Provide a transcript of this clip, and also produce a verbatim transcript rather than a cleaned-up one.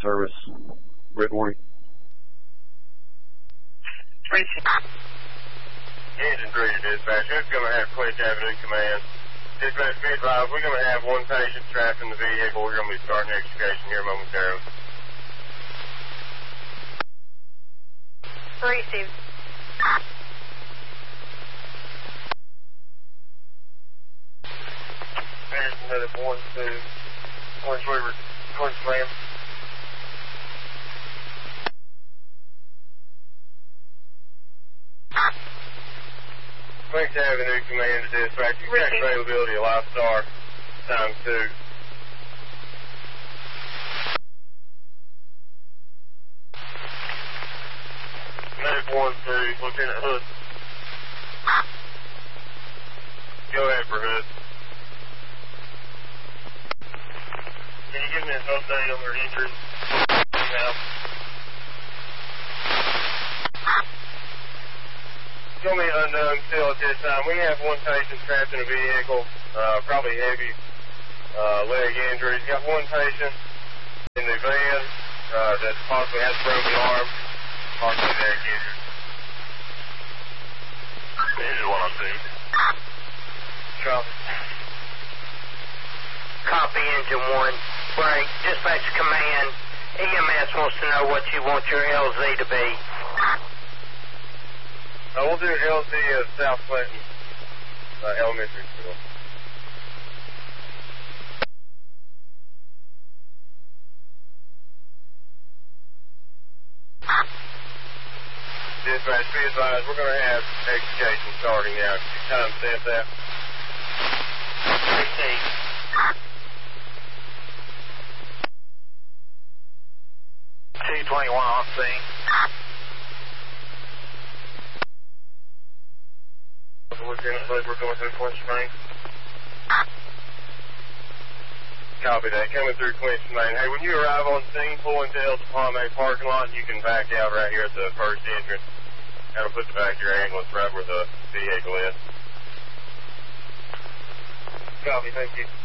service. Written warning. Engine three to dispatch. Who's going to have Clinch Avenue Command? Dispatch, be advised, we're going to have one patient trapped in the vehicle. We're going to be starting extrication here momentarily. Receive. There's another one, two, Orange River, Orange Lamb. Clinch Avenue Command to dispatch. You check availability of Live Star, time two. Medic one three, Lieutenant Hood. Go ahead for Hood. Can you give me an update on their injuries now? Show me unknown still at this time. We have one patient trapped in a vehicle, uh, probably heavy uh, leg injuries. Got one patient in the van uh, that possibly has a broken arm, possibly neck injured. This is what I'm seeing. Copy. Copy, engine one. Break. Dispatch command. E M S wants to know what you want your L Z to be. Uh, we'll do L Z at South Clinton uh, Elementary School. Dispatch, be advised, we're going to have extrication starting now. Can you time stamp that? Receive. T twenty-one on scene. Lieutenant Hood, we're going through Clinch Main. Copy that. Coming through Clinch Main. Hey, when you arrive on scene, pull into El Zapame parking lot, you can back out right here at the first entrance. That'll put the back of your ambulance right where the vehicle is. Copy, thank you.